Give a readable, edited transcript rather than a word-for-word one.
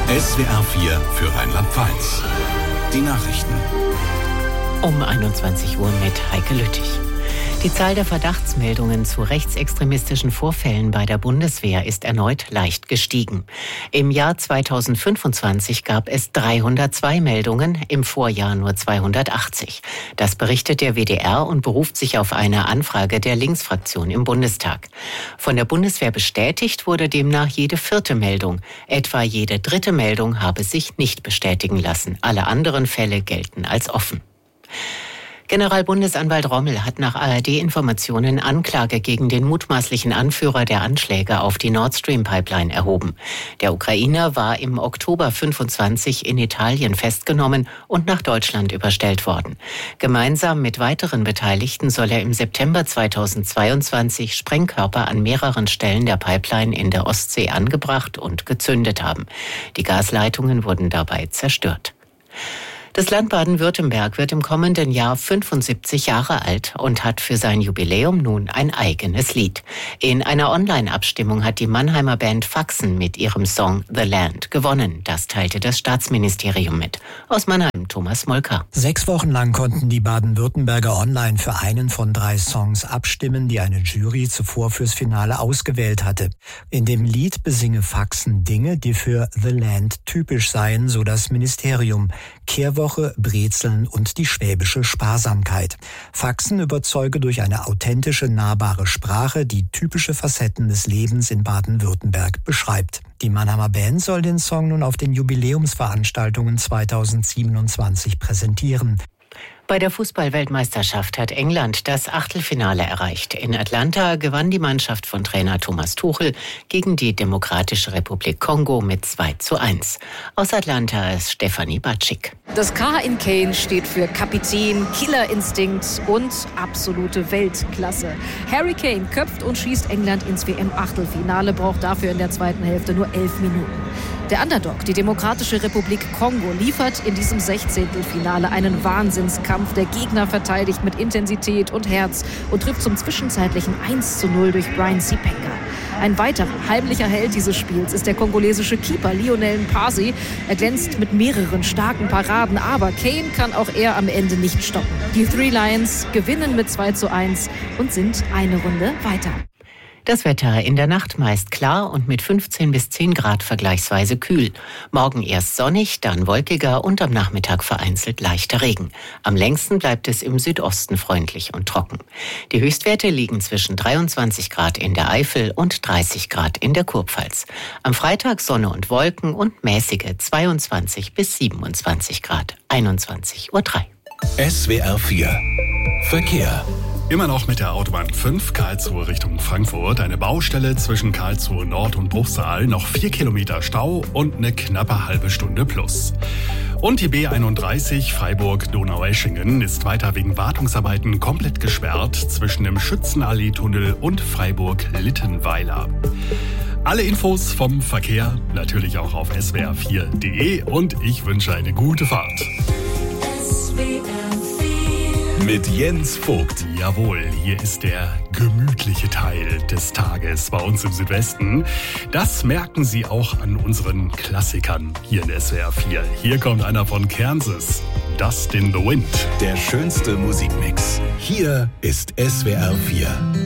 SWR 4 für Rheinland-Pfalz. Die Nachrichten. Um 21 Uhr mit Heike Lüttich. Die Zahl der Verdachtsmeldungen zu rechtsextremistischen Vorfällen bei der Bundeswehr ist erneut leicht gestiegen. Im Jahr 2025 gab es 302 Meldungen, im Vorjahr nur 280. Das berichtet der WDR und beruft sich auf eine Anfrage der Linksfraktion im Bundestag. Von der Bundeswehr bestätigt wurde demnach jede 4. Meldung. Etwa jede 3. Meldung habe sich nicht bestätigen lassen. Alle anderen Fälle gelten als offen. Generalbundesanwalt Rommel hat nach ARD-Informationen Anklage gegen den mutmaßlichen Anführer der Anschläge auf die Nord Stream-Pipeline erhoben. Der Ukrainer war im Oktober 25 in Italien festgenommen und nach Deutschland überstellt worden. Gemeinsam mit weiteren Beteiligten soll er im September 2022 Sprengkörper an mehreren Stellen der Pipeline in der Ostsee angebracht und gezündet haben. Die Gasleitungen wurden dabei zerstört. Das Land Baden-Württemberg wird im kommenden Jahr 75 Jahre alt und hat für sein Jubiläum nun ein eigenes Lied. In einer Online-Abstimmung hat die Mannheimer Band Faxen mit ihrem Song The Land gewonnen. Das teilte das Staatsministerium mit. Aus Mannheim, Thomas Molker. 6 Wochen lang konnten die Baden-Württemberger online für einen von 3 Songs abstimmen, die eine Jury zuvor fürs Finale ausgewählt hatte. In dem Lied besinge Faxen Dinge, die für The Land typisch seien, so das Ministerium. Kehrwoche, Brezeln und die schwäbische Sparsamkeit. Faxen überzeuge durch eine authentische, nahbare Sprache, die typische Facetten des Lebens in Baden-Württemberg beschreibt. Die Mannheimer Band soll den Song nun auf den Jubiläumsveranstaltungen 2027 präsentieren. Bei der Fußball-Weltmeisterschaft hat England das Achtelfinale erreicht. In Atlanta gewann die Mannschaft von Trainer Thomas Tuchel gegen die Demokratische Republik Kongo mit 2:1. Aus Atlanta ist Stefanie Batschik. Das K in Kane steht für Kapitän, Killerinstinkt und absolute Weltklasse. Harry Kane köpft und schießt England ins WM-Achtelfinale, braucht dafür in der zweiten Hälfte nur 11 Minuten. Der Underdog, die Demokratische Republik Kongo, liefert in diesem 16. Finale einen Wahnsinnskampf. Der Gegner verteidigt mit Intensität und Herz und trifft zum zwischenzeitlichen 1:0 durch Brian Sipenga. Ein weiterer heimlicher Held dieses Spiels ist der kongolesische Keeper Lionel Mpasi. Er glänzt mit mehreren starken Paraden, aber Kane kann auch er am Ende nicht stoppen. Die Three Lions gewinnen mit 2:1 und sind eine Runde weiter. Das Wetter in der Nacht meist klar und mit 15 bis 10 Grad vergleichsweise kühl. Morgen erst sonnig, dann wolkiger und am Nachmittag vereinzelt leichter Regen. Am längsten bleibt es im Südosten freundlich und trocken. Die Höchstwerte liegen zwischen 23 Grad in der Eifel und 30 Grad in der Kurpfalz. Am Freitag Sonne und Wolken und mäßige 22 bis 27 Grad. 21:03 Uhr. SWR 4 Verkehr. Immer noch mit der Autobahn 5 Karlsruhe Richtung Frankfurt. Eine Baustelle zwischen Karlsruhe Nord und Bruchsal. Noch 4 Kilometer Stau und eine knappe halbe Stunde plus. Und die B31 Freiburg-Donaueschingen ist weiter wegen Wartungsarbeiten komplett gesperrt zwischen dem Schützenallee-Tunnel und Freiburg-Littenweiler. Alle Infos vom Verkehr natürlich auch auf swr4.de und ich wünsche eine gute Fahrt. Mit Jens Vogt. Jawohl, hier ist der gemütliche Teil des Tages bei uns im Südwesten. Das merken Sie auch an unseren Klassikern hier in SWR 4. Hier kommt einer von Kansas, Dust in the Wind. Der schönste Musikmix. Hier ist SWR 4.